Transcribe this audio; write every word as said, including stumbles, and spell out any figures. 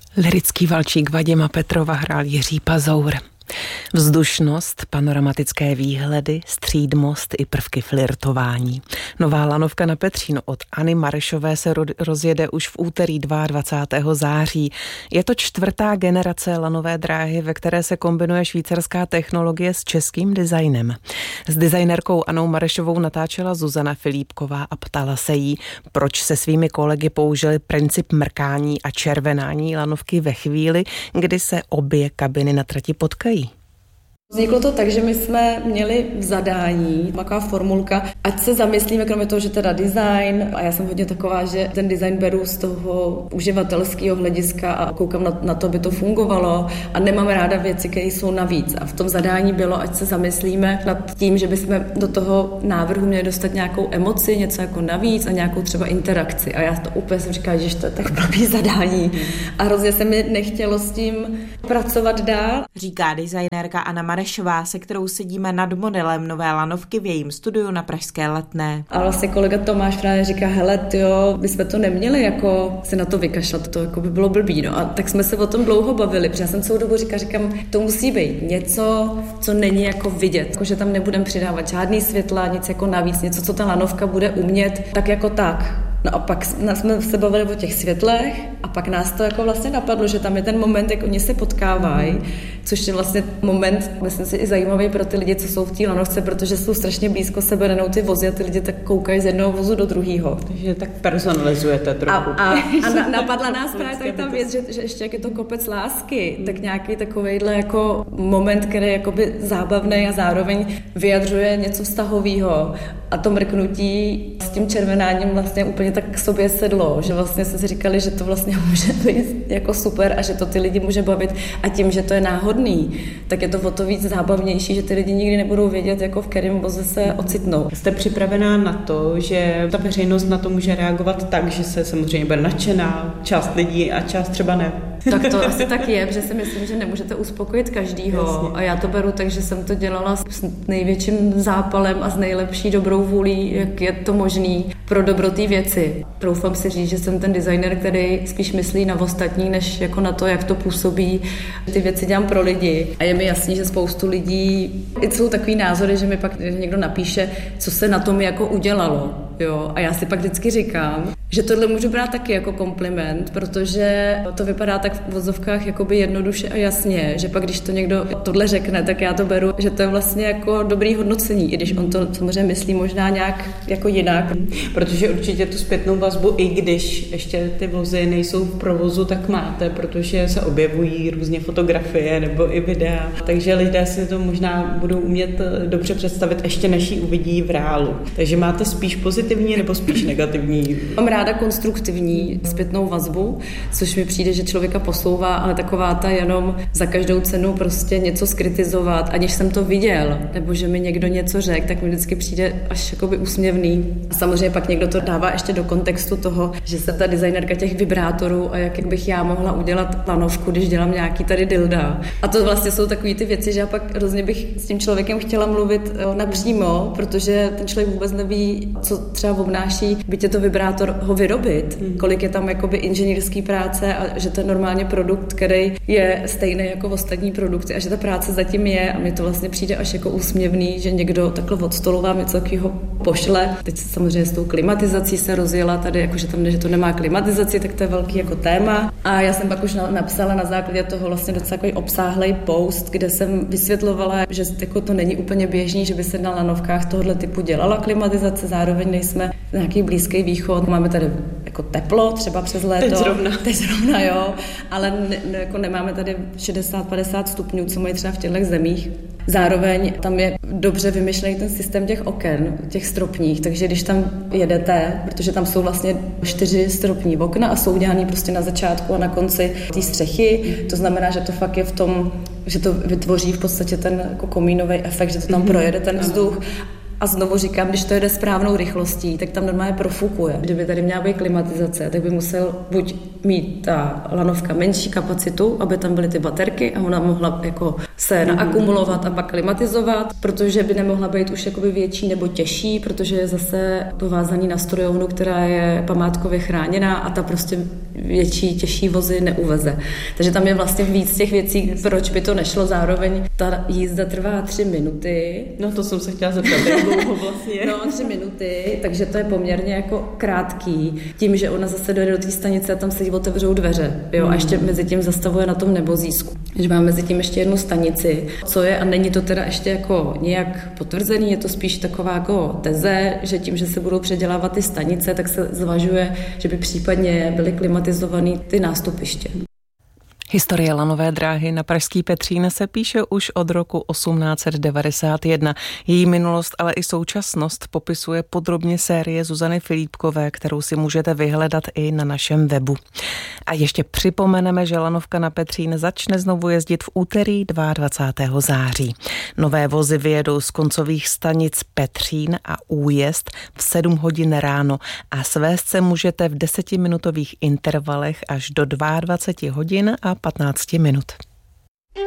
Lyrický valčík Vadima Petrova hrál Jiří Pazour. Vzdušnost, panoramatické výhledy, střídmost i prvky flirtování. Nová lanovka na Petříno od Anny Marešové se rozjede už v úterý dvacátého druhého září. Je to čtvrtá generace lanové dráhy, ve které se kombinuje švýcarská technologie s českým designem. S designérkou Annou Marešovou natáčela Zuzana Filipková a ptala se jí, proč se svými kolegy použili princip mrkání a červenání lanovky ve chvíli, kdy se obě kabiny na trati potkají. Vzniklo to tak, že my jsme měli v zadání taková formulka, ať se zamyslíme, kromě toho, že teda design, a já jsem hodně taková, že ten design beru z toho uživatelského hlediska a koukám na, na to, aby to fungovalo a nemám ráda věci, které jsou navíc. A v tom zadání bylo, ať se zamyslíme nad tím, že bychom do toho návrhu měli dostat nějakou emoci, něco jako navíc a nějakou třeba interakci. A já to úplně jsem říkala, že to je tak blbý zadání. A hrozně se mi nechtělo s tím pracovat dál. Říká designérka Anna Marešová, se kterou sedíme nad modelem nové lanovky v jejím studiu na pražské Letné. A vlastně kolega Tomáš právě říká, hele, tyjo, my jsme to neměli jako se na to vykašlat, to jako by bylo blbý, no. A tak jsme se o tom dlouho bavili, protože já jsem celou dobu říká, říkám, to musí být něco, co není jako vidět, jako že tam nebudeme přidávat žádný světla, nic jako navíc, něco, co ta lanovka bude umět, tak jako tak. No a pak jsme se bavili o těch světlech a pak nás to jako vlastně napadlo, že tam je ten moment, jak oni se potkávají, což je vlastně moment, myslím si, i zajímavý pro ty lidi, co jsou v té lanovce, protože jsou strašně blízko sebe, nenou ty vozy a ty lidi tak koukají z jednoho vozu do druhého. Takže tak personalizujete trochu. A, a, a na, napadla nás právě tak ta věc, že, že ještě jak je to kopec lásky, hmm. tak nějaký takovejhle jako moment, který je jakoby zábavný a zároveň vyjadřuje něco vztahového a to mrknutí s tím červenáním vlastně úplně tak k sobě sedlo, že vlastně jsme si říkali, že to vlastně může být jako super a že to ty lidi může bavit a tím, že to je náhodný, tak je to o to víc zábavnější, že ty lidi nikdy nebudou vědět, jako v kterém voze se ocitnou. Jste připravená na to, že ta veřejnost na to může reagovat tak, že se samozřejmě bude nadšená část lidí a část třeba ne? Tak to asi tak je, protože si myslím, že nemůžete uspokojit každýho. Jasně. A já to beru tak, že jsem to dělala s největším zápalem a s nejlepší dobrou vůlí, jak je to možný pro dobro té věci. Troufám si říct, že jsem ten designer, který spíš myslí na ostatní, než jako na to, jak to působí. Ty věci dělám pro lidi. A je mi jasný, že spoustu lidí, jsou takový názory, že mi pak někdo napíše, co se na tom jako udělalo. Jo? A já si pak vždycky říkám, že tohle můžu brát taky jako kompliment, protože to vypadá tak v vozovkách jakoby jednoduše a jasně, že pak když to někdo tohle řekne, tak já to beru, že to je vlastně jako dobrý hodnocení, i když on to samozřejmě myslí možná nějak jako jinak. Protože určitě tu zpětnou vazbu, i když ještě ty vozy nejsou v provozu, tak máte, protože se objevují různě fotografie nebo i videa, takže lidé si to možná budou umět dobře představit, ještě než ji uvidí v reálu. Takže máte spíš pozitivní nebo spíš negativní? Mám ráda konstruktivní zpětnou vazbu, což mi přijde, že člověka posouvá, ale taková ta jenom za každou cenu prostě něco skritizovat, aniž jsem to viděl, nebo že mi někdo něco řekl, tak mi vždycky přijde až jakoby úsměvný. A samozřejmě pak někdo to dává ještě do kontextu toho, že se ta designérka těch vibrátorů a jak bych já mohla udělat lanovku, když dělám nějaký tady dilda. A to vlastně jsou takové ty věci, že já pak hrozně bych s tím člověkem chtěla mluvit napřímo, protože ten člověk vůbec neví, co třeba obnáší, byť je to vibrátor ho vyrobit, hmm. kolik je tam jakoby inženýrský práce a že to je normálně produkt, který je stejný jako ostatní produkty a že ta práce zatím je a mi to vlastně přijde až jako úsměvný, že někdo takhle od stolu vám něco takového pošle. Teď samozřejmě s tou klimatizací se rozjela tady, jakože tam, že to nemá klimatizaci, tak to je velký jako téma. A já jsem pak už napsala na základě toho vlastně docela takový obsáhlej post, kde jsem vysvětlovala, že jako to není úplně běžný, že by se na lanovkách tohoto typu dělala klimatizace, zároveň nejsme nějaký Blízký východ, máme tady jako teplo, třeba přes léto. Teď zrovna. Teď zrovna, jo, ale ne, ne, jako nemáme tady šedesát padesát stupňů, co mají třeba v těchto zemích. Zároveň tam je dobře vymyšlený ten systém těch oken, těch stropních, takže když tam jedete, protože tam jsou vlastně čtyři stropní okna a jsou udělaný prostě na začátku a na konci té střechy, to znamená, že to fakt je v tom, že to vytvoří v podstatě ten jako komínový efekt, že to tam projede ten vzduch. A znovu říkám, když to jede správnou rychlostí, tak tam normálně profukuje. Kdyby tady měla být klimatizace, tak by musel buď mít ta lanovka menší kapacitu, aby tam byly ty baterky a ona mohla jako se naakumulovat a pak klimatizovat, protože by nemohla být už jakoby větší nebo těžší, protože je zase povázaný na strojovnu, která je památkově chráněná a ta prostě větší, těžší vozy neuveze. Takže tam je vlastně víc těch věcí, proč by to nešlo. Zároveň ta jízda trvá tři minuty. No to jsem se chtěla zeptat, jak dlouho vlastně. No tři minuty, takže to je poměrně jako krátký. Tím, že ona zase dojde do té stanice a tam se jí otevřou dveře. Jo, a ještě mezi tím zastavuje na tom Nebozísku. Že máme mezi tím ještě jednu stanici, co je, a není to teda ještě jako nějak potvrzený, je to spíš taková jako teze, že tím, že se budou předělávat ty stanice, tak se zvažuje, že by případně byly klimatizovaný ty nástupiště. Historie lanové dráhy na pražský Petřín se píše už od roku osmnáct set devadesát jedna. Její minulost, ale i současnost popisuje podrobně série Zuzany Filipkové, kterou si můžete vyhledat i na našem webu. A ještě připomeneme, že lanovka na Petřín začne znovu jezdit v úterý dvacátého druhého září. Nové vozy vyjedou z koncových stanic Petřín a Újezd v sedm hodin ráno a svést se můžete v desetiminutových intervalech až do dvacet dva hodin a patnáct minut.